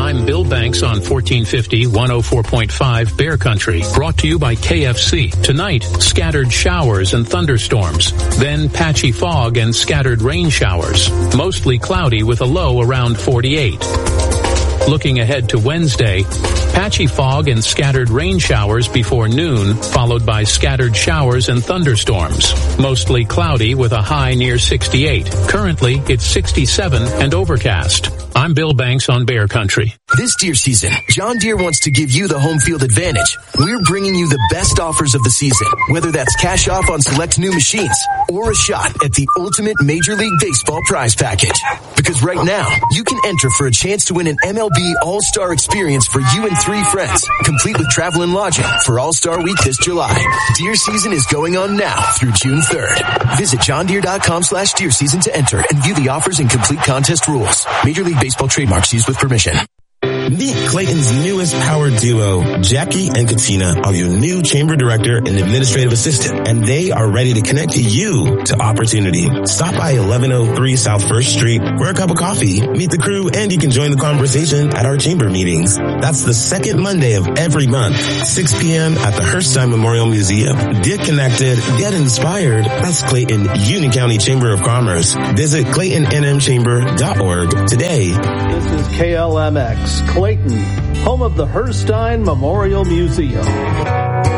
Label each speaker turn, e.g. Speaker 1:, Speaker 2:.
Speaker 1: I'm Bill Banks on 1450 104.5 Bear Country, brought to you by KFC. Tonight, scattered showers and thunderstorms, then patchy fog and scattered rain showers. Mostly cloudy with a low around 48. Looking ahead to Wednesday, patchy fog and scattered rain showers before noon, followed by scattered showers and thunderstorms. Mostly cloudy with a high near 68. Currently, it's 67 and overcast. I'm Bill Banks on Bear Country.
Speaker 2: This deer season, John Deere wants to give you the home field advantage. We're bringing you the best offers of the season, whether that's cash off on select new machines or a shot at the ultimate Major League Baseball prize package. Because right now, you can enter for a chance to win an MLB All-Star experience for you and 3 friends, complete with travel and lodging for All-Star Week this July. Deer season is going on now through June 3rd. Visit johndeere.com/deer season to enter and view the offers and complete contest rules. Major League Baseball trademarks used with permission.
Speaker 3: Meet Clayton's newest power duo. Jackie and Katina are your new chamber director and administrative assistant, and they are ready to connect you to opportunity. Stop by 1103 South 1st Street for a cup of coffee, meet the crew, and you can join the conversation at our chamber meetings. That's the second Monday of every month, 6 p.m. at the Herstein Memorial Museum. Get connected, get inspired. That's Clayton Union County Chamber of Commerce. Visit ClaytonNMChamber.org today.
Speaker 4: This is KLMX, Clayton, home of the Herstein Memorial Museum.